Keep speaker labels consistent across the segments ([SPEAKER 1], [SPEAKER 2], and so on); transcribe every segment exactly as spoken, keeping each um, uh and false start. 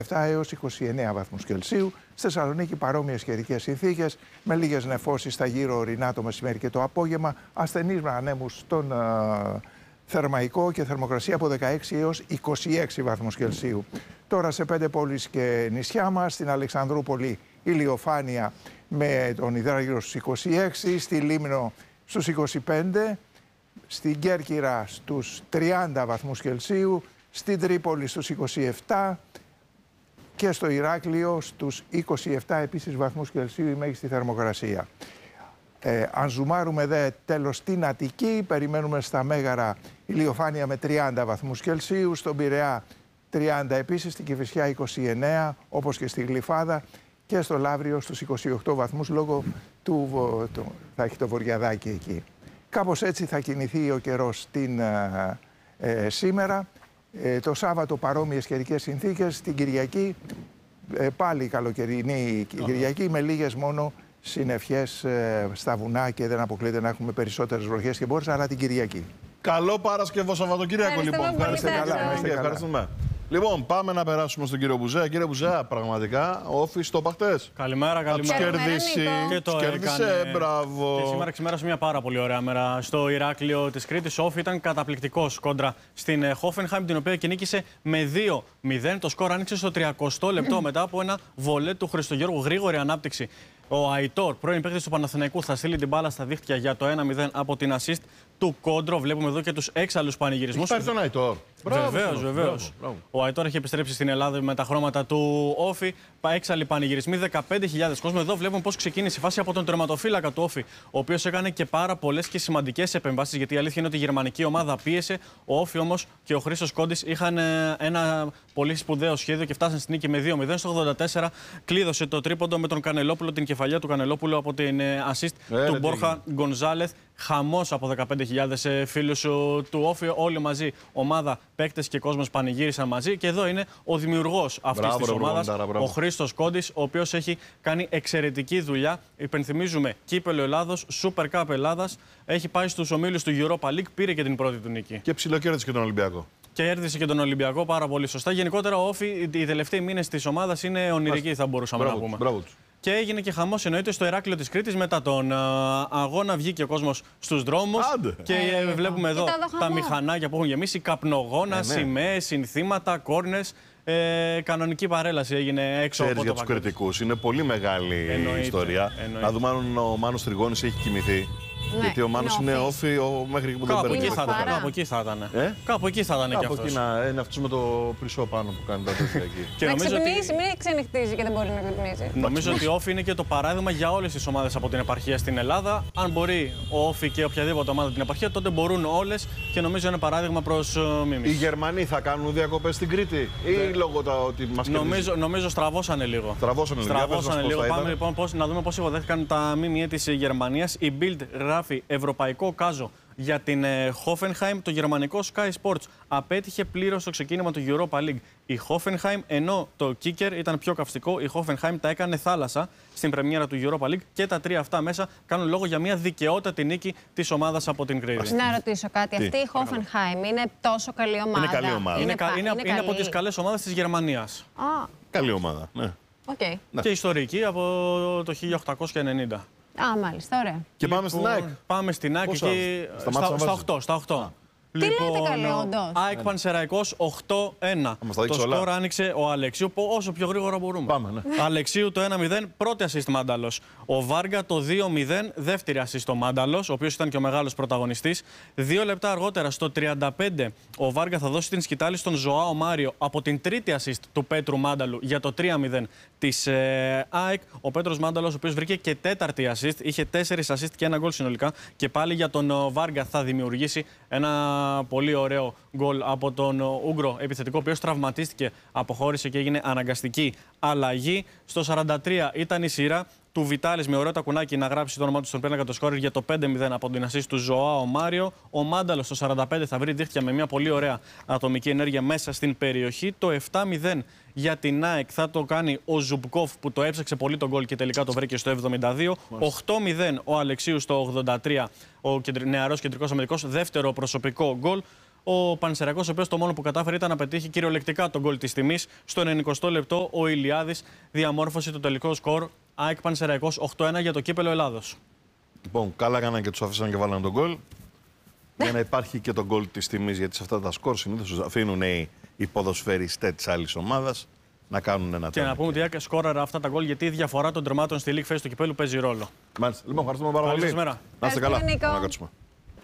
[SPEAKER 1] επτά έως είκοσι εννέα βαθμούς Κελσίου. Στη Θεσσαλονίκη παρόμοιες καιρικές συνθήκες, με λίγες νεφώσεις στα γύρω ορεινά το μεσημέρι και το απόγευμα, ασθενείς με ανέμους στον uh, Θερμαϊκό και θερμοκρασία από δεκαέξι έως είκοσι έξι βαθμούς Κελσίου. Τώρα σε πέντε πόλεις και νησιά μας, στην Αλεξανδρούπολη ηλιοφάνεια με τον Ιδράγυρο στους είκοσι έξι, στη Λίμνο στους είκοσι πέντε, στην Κέρκυρα στους τριάντα βαθμούς Κελσίου, στην Τρίπολη στους είκοσι επτά και στο Ηράκλειο στους είκοσι επτά επίσης βαθμούς Κελσίου η μέγιστη θερμοκρασία. Ε, αν ζουμάρουμε δε τέλος στην Αττική, περιμένουμε στα Μέγαρα ηλιοφάνεια με τριάντα βαθμούς Κελσίου, στον Πειραιά τριάντα επίσης, στην Κηφισιά είκοσι εννέα, όπως και στη Γλυφάδα, και στο Λαύριο στους είκοσι οκτώ βαθμούς, λόγω του το, θα έχει το βορειαδάκι εκεί. Κάπως έτσι θα κινηθεί ο καιρός στην, ε, ε, σήμερα. Ε, το Σάββατο παρόμοιες καιρικές συνθήκες, την Κυριακή ε, πάλι καλοκαιρινή Κυριακή, με λίγες μόνο συννεφιές ε, στα βουνά και δεν αποκλείεται να έχουμε περισσότερες βροχές και μπόρες, αλλά την Κυριακή.
[SPEAKER 2] Καλό Παρασκευό Σαββατοκύριακο λοιπόν.
[SPEAKER 1] Ευχαριστώ καλά.
[SPEAKER 2] Ευχαριστούμε. Λοιπόν, πάμε να περάσουμε στον κύριο Μπουζέα. Κύριε Μπουζέα, πραγματικά, όφι στο παχτές.
[SPEAKER 3] Καλημέρα, καλημέρα.
[SPEAKER 2] Θα τους κερδίσει.
[SPEAKER 3] Και το
[SPEAKER 2] κέρδισε,
[SPEAKER 3] έκανε.
[SPEAKER 2] Μπράβο.
[SPEAKER 3] Και σήμερα ξημέρασε μια πάρα πολύ ωραία μέρα στο Ηράκλειο της Κρήτης. Ο Όφι ήταν καταπληκτικός κόντρα στην Hoffenheim, την οποία και νίκησε με δύο μηδέν. Το σκορ άνοιξε στο τριακοστό λεπτό μετά από ένα βολέ του Χριστογιώργου. Γρήγορη ανάπτυξη. Ο Αϊτόρ, πρώην παίκτης του Παναθηναϊκού, θα στείλει την μπάλα στα δίχτυα για το ένα μηδέν από την assist του Κόντρο. Βλέπουμε εδώ και τους έξαλλους πανηγυρισμούς.
[SPEAKER 2] Υπάρχει τον Αϊτόρ.
[SPEAKER 3] Βεβαίως, βεβαίως. Ο Αϊτόρ έχει επιστρέψει στην Ελλάδα με τα χρώματα του Όφι. Έξαλλοι πανηγυρισμοί, δεκαπέντε χιλιάδες κόσμο. Εδώ βλέπουμε πώς ξεκίνησε η φάση από τον τερματοφύλακα του Όφι, ο οποίος έκανε και πάρα πολλές και σημαντικές επεμβάσεις. Γιατί η αλήθεια είναι ότι η γερμανική ομάδα πίεσε. Ο Όφι όμως και ο Χρήστος Κόντης είχαν ένα πολύ σπουδαίο σχέδιο και φτάσαν στην νίκη με δύο μηδέν. Στο ογδόντα τέσσερα κλείδωσε το τρίποντο με τον Κανελόπουλο, την κεφαλιά του Κανελόπουλου από την assist ε, του Μπόρχα Γκονζάλεθ. Χαμός από δεκαπέντε χιλιάδες φίλους του Όφι. Όλοι μαζί, ομάδα, παίκτες και κόσμος πανηγύρισαν μαζί. Και εδώ είναι ο δημιουργός αυτής της ομάδας, ο Χρήστος Κόντης, ο οποίος έχει κάνει εξαιρετική δουλειά. Υπενθυμίζουμε, κύπελλο Ελλάδος, Super Cup Ελλάδας. Έχει πάει στους ομίλους του Europa League, πήρε και την πρώτη του νίκη.
[SPEAKER 2] Και ψιλοκέρδισε και τον Ολυμπιακό.
[SPEAKER 3] Και έρδισε και τον Ολυμπιακό πάρα πολύ σωστά. Γενικότερα, ο Όφι, οι τελευταίοι μήνες της ομάδας είναι ονειρικοί, θα μπορούσαμε
[SPEAKER 2] μπράβο,
[SPEAKER 3] να πούμε.
[SPEAKER 2] Μπράβο.
[SPEAKER 3] Και έγινε και χαμός, εννοείται, στο Ηράκλειο της Κρήτης μετά τον α, αγώνα. Βγήκε ο κόσμος στους δρόμους.
[SPEAKER 2] Άντε.
[SPEAKER 3] Και ε, βλέπουμε εδώ τα μηχανάκια που έχουν γεμίσει, καπνογόνα, ε, ναι. σημαίες, συνθήματα, κόρνες. Ε, κανονική παρέλαση έγινε έξω.
[SPEAKER 2] Ξέρεις,
[SPEAKER 3] από
[SPEAKER 2] για
[SPEAKER 3] το
[SPEAKER 2] τους κριτικούς είναι πολύ μεγάλη
[SPEAKER 3] εννοείται,
[SPEAKER 2] ιστορία.
[SPEAKER 3] εννοείται.
[SPEAKER 2] Να δούμε αν ο Μάνος Τριγώνης έχει κοιμηθεί. Ναι, γιατί ο Μάνος είναι όφι μέχρι που
[SPEAKER 3] κάπου
[SPEAKER 2] δεν παίρνει.
[SPEAKER 3] Κάπου εκεί θα ήταν. Ε? Κάπου εκεί θα ήταν και αυτός.
[SPEAKER 2] Εκεί να είναι αυτός με το πρισό πάνω που κάνει τα τέτοια εκεί.
[SPEAKER 4] Να ξυπνήσει, μην ξενυχτίζει και δεν μπορεί να ξυπνήσει.
[SPEAKER 3] Νομίζω ότι ο Όφι είναι και το παράδειγμα για όλες τις ομάδες από την επαρχία στην Ελλάδα. Αν μπορεί ο Όφι και οποιαδήποτε ομάδα την επαρχία, τότε μπορούν όλες και νομίζω είναι παράδειγμα προς μίμηση.
[SPEAKER 2] Οι Γερμανοί θα κάνουν διακοπές στην Κρήτη ή λόγω τα ότι μας
[SPEAKER 3] νομίζω, νομίζω στραβώσανε λίγο.
[SPEAKER 2] Στραβώσανε,
[SPEAKER 3] στραβώσανε λίγο. Πάμε λοιπόν πώς, να δούμε πώς υποδέχτηκαν τα ΜΜΕ της Γερμανίας. Η Bild γράφει ευρωπαϊκό κάζο για την Hoffenheim. Το γερμανικό Sky Sports απέτυχε πλήρως το ξεκίνημα του Europa League. Η Hoffenheim, ενώ το kicker ήταν πιο καυστικό, η Hoffenheim τα έκανε θάλασσα στην πρεμιέρα του Europa League και τα τρία αυτά μέσα κάνουν λόγο για μια δικαιότατη νίκη της ομάδας από την Κρήτη.
[SPEAKER 4] Να ρωτήσω κάτι. Τι? Αυτή η Hoffenheim είναι τόσο καλή ομάδα?
[SPEAKER 2] Είναι καλή ομάδα.
[SPEAKER 3] Είναι,
[SPEAKER 4] είναι,
[SPEAKER 3] είναι, είναι, είναι από τις καλές ομάδες της Γερμανίας.
[SPEAKER 4] Α.
[SPEAKER 2] Καλή ομάδα, ναι.
[SPEAKER 4] Okay.
[SPEAKER 3] Και ιστορική από το χίλια οκτακόσια ενενήντα.
[SPEAKER 4] Α, μάλιστα, ωραία.
[SPEAKER 2] Και πάμε στην ΑΕΚ.
[SPEAKER 3] Πάμε στην ΑΕΚ εκεί στα, στα οκτώ. Στα οκτώ.
[SPEAKER 4] Τι λοιπόν, λέτε καλέ, όντως.
[SPEAKER 3] ΑΕΚ Πανσεραϊκός οκτώ ένα. Το σκορ άνοιξε ο Αλεξίου όσο πιο γρήγορα μπορούμε.
[SPEAKER 2] Πάμε, ναι.
[SPEAKER 3] Αλεξίου το ένα μηδέν, πρώτη assist Μάνταλος. Ο Βάργα το δύο μηδέν, δεύτερη assist ο Μάνταλος, ο οποίος ήταν και ο μεγάλος πρωταγωνιστής. Δύο λεπτά αργότερα, στο τριάντα πέντε, ο Βάργα θα δώσει την σκητάλη στον Ζωάο Μάριο από την τρίτη assist του Πέτρου Μάνταλου για το τρία μηδέν της ε, ΑΕΚ. Ο Πέτρος Μάνταλος, ο οποίος βρήκε και τέταρτη assist, είχε τέσσερις assist και ένα γκολ συνολικά. Και πάλι για τον Βάργα θα δημιουργήσει ένα πολύ ωραίο γκολ από τον Ούγκρο επιθετικό, ο οποίος τραυματίστηκε, αποχώρησε και έγινε αναγκαστική αλλαγή. Στο σαράντα τρία ήταν η σειρά του Βιτάλης με ωραίο τακουνάκι να γράψει το όνομά του στον πέναλτι το σκόρερ για το πέντε μηδέν από την assist του Ζωάο Μάριο. Ο Μάνταλος στο σαράντα πέντε θα βρει δίχτυα με μια πολύ ωραία ατομική ενέργεια μέσα στην περιοχή. Το επτά μηδέν για την ΑΕΚ θα το κάνει ο Ζουμπκόφ, που το έψαξε πολύ τον γκολ και τελικά το βρήκε στο εβδομήντα δύο. οκτώ μηδέν ο Αλεξίου στο ογδόντα τρία, ο νεαρός κεντρικός αμυντικός, δεύτερο προσωπικό γκολ. Ο Πανσεραϊκός, ο οποίος το μόνο που κατάφερε ήταν να πετύχει κυριολεκτικά τον γκολ της τιμής. Στο ενενηκοστό λεπτό ο Ηλιάδης διαμόρφωσε το τελικό σκορ. ΑΕΚ Πανσεραϊκός οκτώ ένα για το κύπελο Ελλάδος.
[SPEAKER 2] Λοιπόν, καλά έκαναν και τους αφήσαν και βάλαν τον γκολ. Για να υπάρχει και τον γκολ της τιμής, γιατί σε αυτά τα σκορ συνήθως αφήνουν οι, οι ποδοσφαιριστές της άλλης ομάδας να κάνουν ένα
[SPEAKER 3] Και
[SPEAKER 2] τέλος.
[SPEAKER 3] να πούμε ότι η ΑΕΚ σκόραρε αυτά τα γκολ γιατί η διαφορά των τερμάτων στη League Phase του κυπέλου παίζει ρόλο.
[SPEAKER 2] Μάλιστα. Λοιπόν, ευχαριστούμε πάρα
[SPEAKER 3] Καλή
[SPEAKER 2] πολύ.
[SPEAKER 3] σας μέρα.
[SPEAKER 2] Να είστε καλά.
[SPEAKER 4] Ευχαριστούμε,
[SPEAKER 2] Να
[SPEAKER 4] Νίκο.
[SPEAKER 2] κάτσουμε.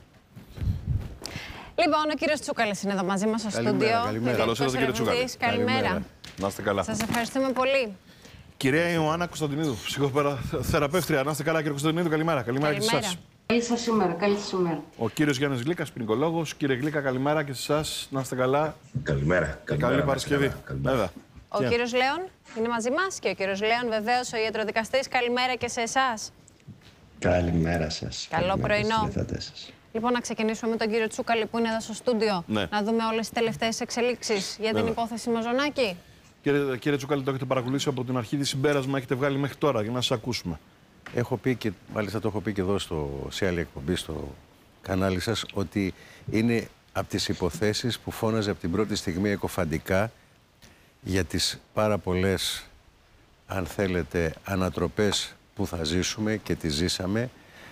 [SPEAKER 4] Λοιπόν, ο κύριος Τσούκαλης είναι εδώ μαζί μας στο
[SPEAKER 5] Καλημέρα,
[SPEAKER 4] στούντιο.
[SPEAKER 5] καλημέρα.
[SPEAKER 2] Καλώς ήρθατε, κύριε Τσούκαλη.
[SPEAKER 4] Καλημέρα.
[SPEAKER 5] Καλημέρα.
[SPEAKER 2] Να είστε καλά.
[SPEAKER 4] Σας ευχαριστούμε πολύ.
[SPEAKER 2] Κυρία Ιωάννα Κωνσταντινίδου, ψυχοθεραπεύτρια. Να είστε καλά, κύριε Κωνσταντινίδου. Καλημέρα. Καλημέρα και σε
[SPEAKER 4] Καλημέρα.
[SPEAKER 2] εσάς.
[SPEAKER 6] Καλή σας ημέρα, καλή σας ημέρα.
[SPEAKER 2] Ο κύριος Γιάννης Γλύκας, ποινικολόγος. Κύριε Γλύκα, καλημέρα και σε εσάς. Να είστε καλά.
[SPEAKER 7] Καλημέρα.
[SPEAKER 2] Και καλή Παρασκευή. Βέβαια.
[SPEAKER 4] Ο
[SPEAKER 2] Τι
[SPEAKER 4] κύριος Λέων είναι μαζί μας και ο κύριος Λέων βεβαίως ο ιατροδικαστής. Καλημέρα και σε εσάς.
[SPEAKER 7] Καλημέρα σας.
[SPEAKER 4] Καλό
[SPEAKER 7] Καλημέρα
[SPEAKER 4] πρωινό.
[SPEAKER 7] στους τηλεθεατές σας.
[SPEAKER 4] Λοιπόν, να ξεκινήσουμε με τον κύριο Τσούκαλη που είναι εδώ στο στούντιο.
[SPEAKER 2] Ναι.
[SPEAKER 4] Να δούμε όλες τις τελευταίες εξελίξεις για την
[SPEAKER 2] Βέβαια.
[SPEAKER 4] υπόθεση Μαζονάκη.
[SPEAKER 2] Κύριε, κύριε Τσούκαλη, το έχετε παρακολουθήσει από την αρχή, τι συμπέρασμα έχετε βγάλει μέχρι τώρα για να σας ακούσουμε.
[SPEAKER 5] Έχω πει και μάλιστα το έχω πει και εδώ στο, σε άλλη εκπομπή στο κανάλι σας ότι είναι από τις υποθέσεις που φώναζε από την πρώτη στιγμή εκοφαντικά για τις πάρα πολλές, αν θέλετε, ανατροπές που θα ζήσουμε και τις ζήσαμε,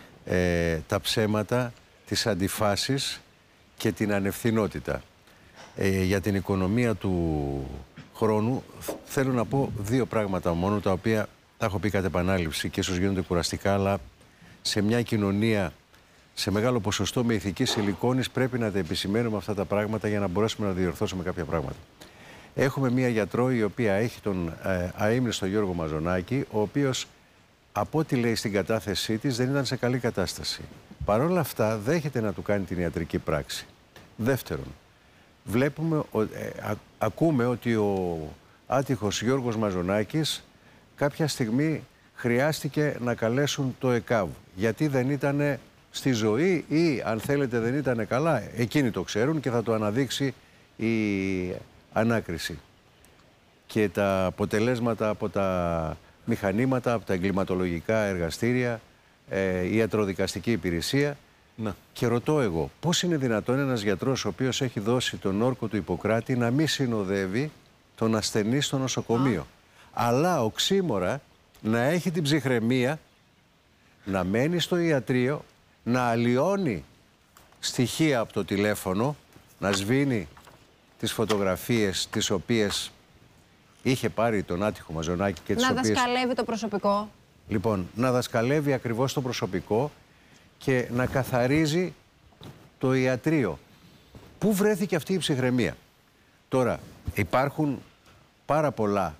[SPEAKER 5] ε, τα ψέματα, τις αντιφάσεις και την ανευθυνότητα. Ε, για την οικονομία του χρόνου θέλω να πω δύο πράγματα μόνο, τα οποία τα έχω πει κατ' επανάληψη και ίσως γίνονται κουραστικά, αλλά σε μια κοινωνία σε μεγάλο ποσοστό με ηθική σιλικόνης πρέπει να τα επισημαίνουμε αυτά τα πράγματα για να μπορέσουμε να διορθώσουμε κάποια πράγματα. Έχουμε μία γιατρό η οποία έχει τον ε, αείμνηστο Γιώργο Μαζονάκη, ο οποίος από ό,τι λέει στην κατάθεσή της δεν ήταν σε καλή κατάσταση. Παρ' όλα αυτά δέχεται να του κάνει την ιατρική πράξη. Δεύτερον, βλέπουμε, ο, ε, α, ακούμε ότι ο άτυχος Γιώργος Μαζονάκης κάποια στιγμή χρειάστηκε να καλέσουν το ΕΚΑΒ. Γιατί δεν ήταν στη ζωή ή αν θέλετε δεν ήταν καλά. Εκείνοι το ξέρουν και θα το αναδείξει η ανάκριση. Και τα αποτελέσματα από τα μηχανήματα, από τα εγκληματολογικά εργαστήρια, ε, η ιατροδικαστική υπηρεσία.
[SPEAKER 2] Ναι.
[SPEAKER 5] Και ρωτώ εγώ, πώς είναι δυνατόν ένας γιατρός ο οποίος έχει δώσει τον όρκο του Ιπποκράτη να μην συνοδεύει τον ασθενή στο νοσοκομείο. Αλλά οξύμορα να έχει την ψυχραιμία, να μένει στο ιατρείο, να αλλοιώνει στοιχεία από το τηλέφωνο, να σβήνει τις φωτογραφίες τις οποίες είχε πάρει τον άτυχο Μαζονάκη και τις
[SPEAKER 4] Να
[SPEAKER 5] οποίες...
[SPEAKER 4] δασκαλεύει το προσωπικό.
[SPEAKER 5] Λοιπόν, να δασκαλεύει ακριβώς το προσωπικό και να καθαρίζει το ιατρείο. Πού βρέθηκε αυτή η ψυχραιμία? Τώρα, υπάρχουν πάρα πολλά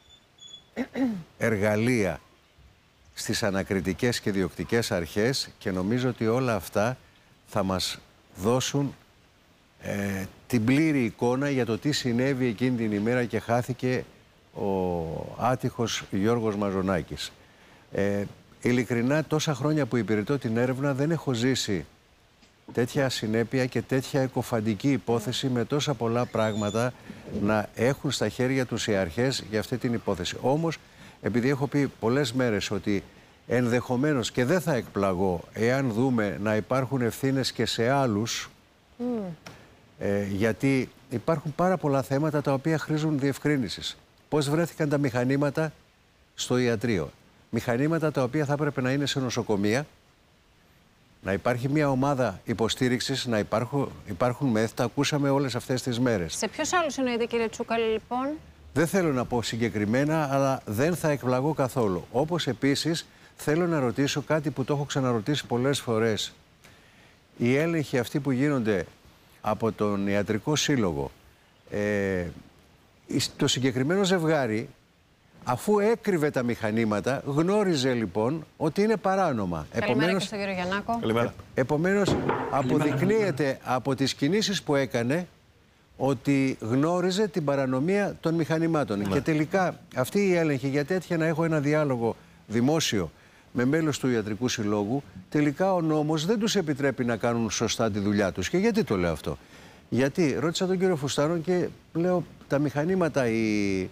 [SPEAKER 5] εργαλεία στις ανακριτικές και διοκτικές αρχές και νομίζω ότι όλα αυτά θα μας δώσουν ε, την πλήρη εικόνα για το τι συνέβη εκείνη την ημέρα και χάθηκε ο άτυχος Γιώργος Μαζονάκης. Ε, ειλικρινά, τόσα χρόνια που υπηρετώ την έρευνα δεν έχω ζήσει τέτοια ασυνέπεια και τέτοια εκοφαντική υπόθεση με τόσα πολλά πράγματα να έχουν στα χέρια τους οι αρχές για αυτή την υπόθεση. Όμως, επειδή έχω πει πολλές μέρες ότι ενδεχομένως και δεν θα εκπλαγώ εάν δούμε να υπάρχουν ευθύνες και σε άλλους, mm. ε, γιατί υπάρχουν πάρα πολλά θέματα τα οποία χρήζουν διευκρίνησης. Πώς βρέθηκαν τα μηχανήματα στο ιατρείο? Μηχανήματα τα οποία θα έπρεπε να είναι σε νοσοκομεία, να υπάρχει μια ομάδα υποστήριξης, να υπάρχουν, υπάρχουν μεθ, τα ακούσαμε όλες αυτές τις μέρες.
[SPEAKER 4] Σε ποιους άλλους εννοείται, κύριε Τσούκαλη, λοιπόν?
[SPEAKER 5] Δεν θέλω να πω συγκεκριμένα, αλλά δεν θα εκπλαγώ καθόλου. Όπως επίσης θέλω να ρωτήσω κάτι που το έχω ξαναρωτήσει πολλές φορές. Οι έλεγχοι αυτοί που γίνονται από τον Ιατρικό Σύλλογο, ε, το συγκεκριμένο ζευγάρι, αφού έκρυβε τα μηχανήματα, γνώριζε λοιπόν ότι είναι παράνομα.
[SPEAKER 4] Καλημέρα
[SPEAKER 5] Επομένως,
[SPEAKER 4] και στον κύριο Γιαννάκο.
[SPEAKER 2] Καλημέρα.
[SPEAKER 5] Επομένως, αποδεικνύεται από τις κινήσεις που έκανε ότι γνώριζε την παρανομία των μηχανημάτων.
[SPEAKER 2] Ναι.
[SPEAKER 5] Και τελικά αυτή η έλεγχη, γιατί έτυχε να έχω ένα διάλογο δημόσιο με μέλος του Ιατρικού Συλλόγου, τελικά ο νόμος δεν τους επιτρέπει να κάνουν σωστά τη δουλειά τους. Και γιατί το λέω αυτό? Γιατί ρώτησα τον κύριο Φουστάνο και λέω τα μηχανήματα, η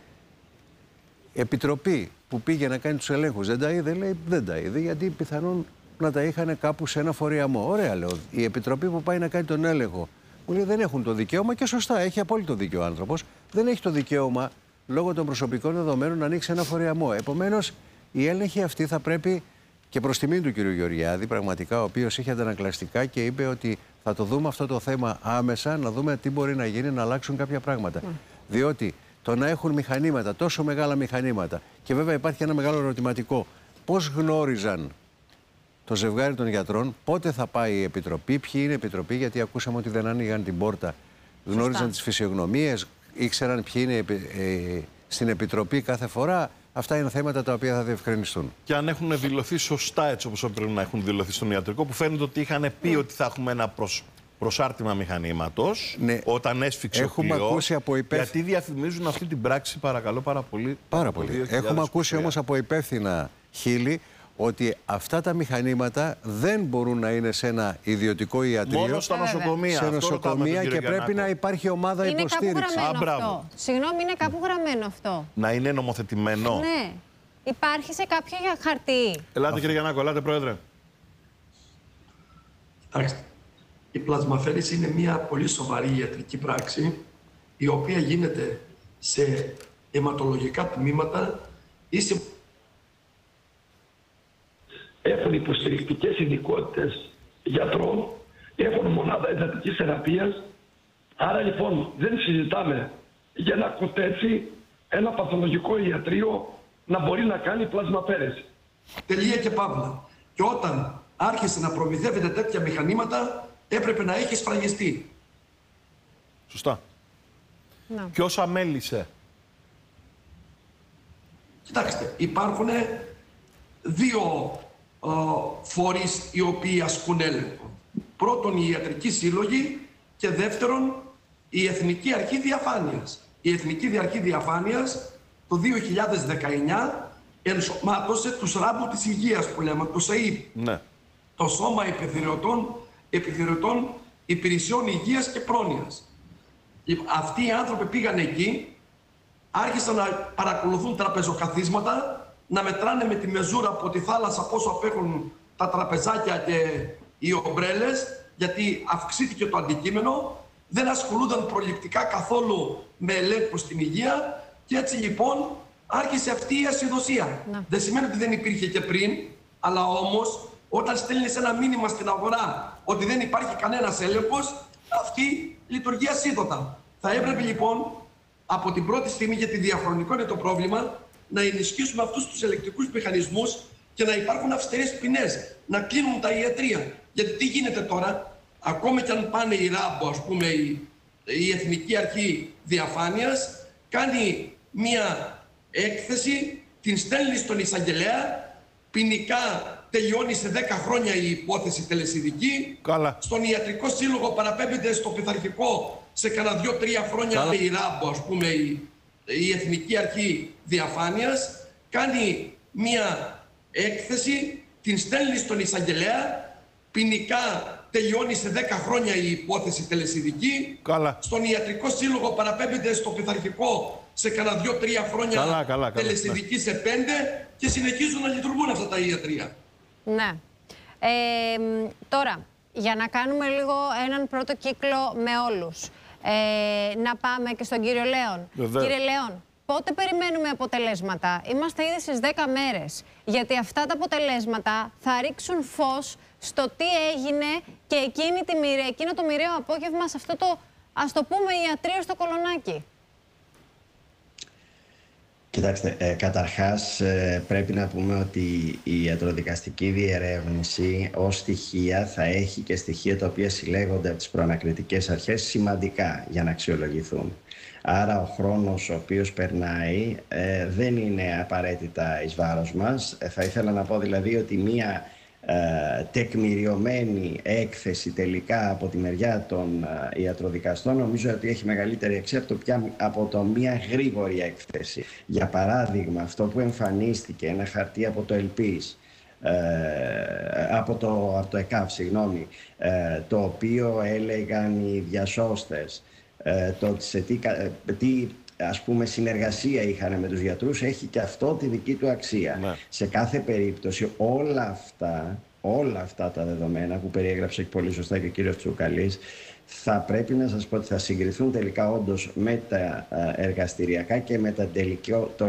[SPEAKER 5] επιτροπή που πήγε να κάνει τους ελέγχους δεν τα είδε? Λέει δεν τα είδε, γιατί πιθανόν να τα είχαν κάπου σε ένα φοριαμό. Ωραία, λέω. Η επιτροπή που πάει να κάνει τον έλεγχο Μου λέει δεν έχουν το δικαίωμα και σωστά, έχει απόλυτο δίκιο ο άνθρωπος. Δεν έχει το δικαίωμα λόγω των προσωπικών δεδομένων να ανοίξει ένα φορεαμό. Επομένως, η έλεγχη αυτή θα πρέπει και προς τιμήν του κ. Γεωργιάδη, πραγματικά, ο οποίος είχε αντανακλαστικά και είπε ότι θα το δούμε αυτό το θέμα άμεσα, να δούμε τι μπορεί να γίνει, να αλλάξουν κάποια πράγματα. Mm. Διότι το να έχουν μηχανήματα, τόσο μεγάλα μηχανήματα, και βέβαια υπάρχει ένα μεγάλο ερωτηματικό, πώς γνώριζαν το ζευγάρι των γιατρών, πότε θα πάει η επιτροπή, ποιοι είναι η επιτροπή, γιατί ακούσαμε ότι δεν άνοιγαν την πόρτα, γνώριζαν τις φυσιογνωμίες, ήξεραν ποιοι είναι ε, στην επιτροπή κάθε φορά. Αυτά είναι θέματα τα οποία θα διευκρινιστούν. Και αν έχουν δηλωθεί σωστά έτσι όπως πρέπει να έχουν δηλωθεί στον ιατρικό, που φαίνεται ότι είχαν πει mm. ότι θα έχουμε ένα προς, προσάρτημα μηχανήματος, ναι. όταν έσφιξε έχουμε
[SPEAKER 2] ο κλειό,
[SPEAKER 5] ακούσει από υπεύθυνα...
[SPEAKER 2] γιατί διαφημίζουν αυτή την πράξη, παρακαλώ πάρα πολύ.
[SPEAKER 5] Πάρα πολύ. Έχουμε ακούσει όμως από υπεύθυνα χείλη ότι αυτά τα μηχανήματα δεν μπορούν να είναι σε ένα ιδιωτικό ιατρείο.
[SPEAKER 2] Μόνο στα νοσοκομεία.
[SPEAKER 5] Σε νοσοκομεία και πρέπει να υπάρχει ομάδα
[SPEAKER 4] είναι
[SPEAKER 5] υποστήριξης.
[SPEAKER 4] Είναι κάπου γραμμένο αυτό. Συγγνώμη, είναι κάπου γραμμένο αυτό.
[SPEAKER 2] Να είναι νομοθετημένο.
[SPEAKER 4] Ναι. Υπάρχει σε κάποιο χαρτί.
[SPEAKER 2] Ελάτε κύριε Γιαννάκο, ελάτε πρόεδρε.
[SPEAKER 8] Κοιτάξτε, η πλασμαφαίρεση είναι μια πολύ σοβαρή ιατρική πράξη, η οποία γίνεται σε αιματολογικά τμήματα ή σε... Έχουν υποστηρικτικές ειδικότητες γιατρών, έχουν μονάδα εντατικής θεραπείας. Άρα λοιπόν δεν συζητάμε για ένα κοτέτσι, ένα παθολογικό ιατρείο να μπορεί να κάνει πλασμαφέρεση. Τελεία και παύλα. Και όταν άρχισε να προμηθεύεται τέτοια μηχανήματα, έπρεπε να έχει σφραγιστεί.
[SPEAKER 2] Σωστά. No. Ποιος αμέλησε?
[SPEAKER 8] Κοιτάξτε, υπάρχουν δύο φορείς οι οποίοι ασκούν έλεγχο. Πρώτον, οι ιατρικοί σύλλογοι και δεύτερον, η Εθνική Αρχή Διαφάνειας. Η Εθνική Αρχή Διαφάνειας το δύο χιλιάδες δεκαεννιά ενσωμάτωσε τους ράμπου της υγείας που λέμε, το ΣΕΙΠ.
[SPEAKER 2] Ναι.
[SPEAKER 8] Το Σώμα Επιθεωρητών, Επιθεωρητών Υπηρεσιών Υγείας και Πρόνοιας. Αυτοί οι άνθρωποι πήγαν εκεί, άρχισαν να παρακολουθούν τραπεζοκαθίσματα, να μετράνε με τη μεζούρα από τη θάλασσα πόσο απέχουν τα τραπεζάκια και οι ομπρέλες, γιατί αυξήθηκε το αντικείμενο, δεν ασχολούνταν προληπτικά καθόλου με ελέγχους στην υγεία και έτσι λοιπόν άρχισε αυτή η ασυδοσία. Να. Δεν σημαίνει ότι δεν υπήρχε και πριν, αλλά όμως όταν στέλνεις ένα μήνυμα στην αγορά ότι δεν υπάρχει κανένας έλεγχος, αυτή λειτουργεί ασίδωτα. Θα έπρεπε λοιπόν από την πρώτη στιγμή, γιατί διαχρονικό είναι το πρόβλημα, να ενισχύσουμε αυτούς τους ελεκτικούς μηχανισμούς και να υπάρχουν αυστηρές ποινές, να κλείνουν τα ιατρεία. Γιατί τι γίνεται τώρα, ακόμα και αν πάνε η ράμπο, ας πούμε, η, η Εθνική Αρχή Διαφάνειας, κάνει μία έκθεση, την στέλνει στον εισαγγελέα, ποινικά τελειώνει σε δέκα χρόνια η υπόθεση τελεσιδική.
[SPEAKER 2] Καλά.
[SPEAKER 8] Στον ιατρικό σύλλογο παραπέμπεται στο πειθαρχικό σε κανένα δύο-τρία χρόνια. Καλά. Η ράμπο, ας πούμε, η, η Εθνική Αρχή Διαφάνειας, κάνει μία έκθεση, την στέλνει στον εισαγγελέα, ποινικά τελειώνει σε δέκα χρόνια η υπόθεση τελεσιδική.
[SPEAKER 2] Καλά. Στον
[SPEAKER 8] ιατρικό σύλλογο παραπέμπεται στο πειθαρχικό σε κανένα δύο-τρία χρόνια.
[SPEAKER 2] Καλά, καλά, καλά,
[SPEAKER 8] τελεσιδική, ναι. Σε πέντε και συνεχίζουν να λειτουργούν αυτά τα ιατρεία.
[SPEAKER 4] Ναι. Ε, τώρα, για να κάνουμε λίγο έναν πρώτο κύκλο με όλους. Ε, να πάμε και στον κύριο Λέων.
[SPEAKER 2] Βεβαίως.
[SPEAKER 4] Κύριε Λέων, πότε περιμένουμε αποτελέσματα? Είμαστε ήδη στις δέκα μέρες. Γιατί αυτά τα αποτελέσματα θα ρίξουν φως στο τι έγινε και εκείνη τη μοιραία, εκείνο το μοιραίο απόγευμα σε αυτό το, ας το πούμε, ιατρείο στο Κολονάκι.
[SPEAKER 7] Κοιτάξτε, ε, καταρχάς ε, πρέπει να πούμε ότι η ιατροδικαστική διερεύνηση ως στοιχεία θα έχει και στοιχεία τα οποία συλλέγονται από τις προανακριτικές αρχές σημαντικά για να αξιολογηθούν. Άρα ο χρόνος ο οποίος περνάει ε, δεν είναι απαραίτητα εις βάρος μας. Ε, θα ήθελα να πω δηλαδή ότι μία ε, τεκμηριωμένη έκθεση τελικά από τη μεριά των ε, ιατροδικαστών νομίζω ότι έχει μεγαλύτερη αξία από το, πια, από το μία γρήγορη έκθεση. Για παράδειγμα, αυτό που εμφανίστηκε, ένα χαρτί από το ΕΛΠΙΣ, Ε, από, το, από το ΕΚΑΒ, συγγνώμη, ε, το οποίο έλεγαν οι διασώστες, ε, το σε τι, ε, τι ας πούμε συνεργασία είχαν με τους γιατρούς, έχει και αυτό τη δική του αξία. Ναι. Σε κάθε περίπτωση όλα αυτά, όλα αυτά τα δεδομένα που περιέγραψε πολύ σωστά και ο κύριος Τσουκαλής, Θα πρέπει να σας πω ότι θα συγκριθούν τελικά όντως με τα εργαστηριακά και με τα τελικό, το